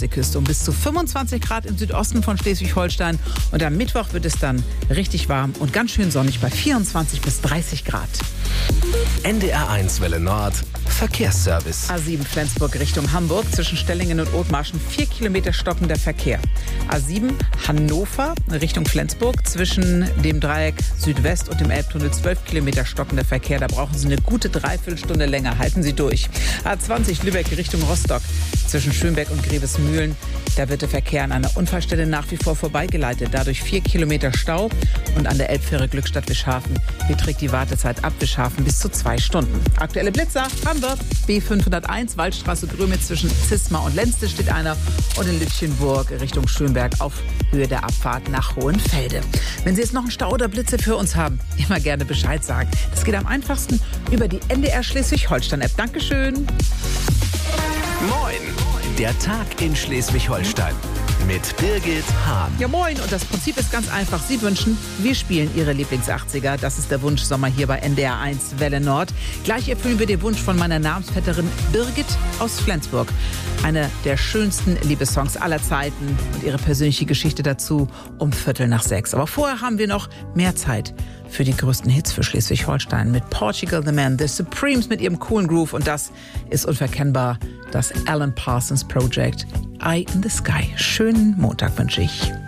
Nordseeküste und bis zu 25 Grad im Südosten von Schleswig-Holstein. Und am Mittwoch wird es dann richtig warm und ganz schön sonnig bei 24 bis 30 Grad. NDR1 Welle Nord, Verkehrsservice. A7 Flensburg Richtung Hamburg, zwischen Stellingen und Othmarschen 4 Kilometer stockender Verkehr. A7 Hannover Richtung Flensburg, zwischen dem Dreieck Südwest und dem Elbtunnel 12 Kilometer stockender Verkehr. Da brauchen Sie eine gute Dreiviertelstunde länger. Halten Sie durch. A20 Lübeck Richtung Rostock, zwischen Schönberg und Grevesmühlen. Da wird der Verkehr an einer Unfallstelle nach wie vor vorbeigeleitet. Dadurch 4 Kilometer Stau. Und an der Elbfähre Glückstadt-Wischhafen beträgt die Wartezeit ab Wischhafen bis zu 2 Stunden. Aktuelle Blitzer: Hamburg, B501, Waldstraße Grömitz, zwischen Zisma und Lenzte steht einer. Und in Lütchenburg Richtung Schönberg auf Höhe der Abfahrt nach Hohenfelde. Wenn Sie jetzt noch einen Stau oder Blitze für uns haben, immer gerne Bescheid sagen. Das geht am einfachsten über die NDR Schleswig-Holstein-App. Dankeschön. Moin, der Tag in Schleswig-Holstein mit Birgit Hahn. Ja, moin. Und das Prinzip ist ganz einfach. Sie wünschen, wir spielen Ihre Lieblings-80er. Das ist der Wunschsommer hier bei NDR1 Welle Nord. Gleich erfüllen wir den Wunsch von meiner Namensvetterin Birgit aus Flensburg. Eine der schönsten Liebessongs aller Zeiten und ihre persönliche Geschichte dazu um 5:45. Aber vorher haben wir noch mehr Zeit für die größten Hits für Schleswig-Holstein mit Portugal the Man, The Supremes mit ihrem coolen Groove. Und das ist unverkennbar das Alan Parsons Project, Eye in the Sky. Schönen Montag wünsche ich.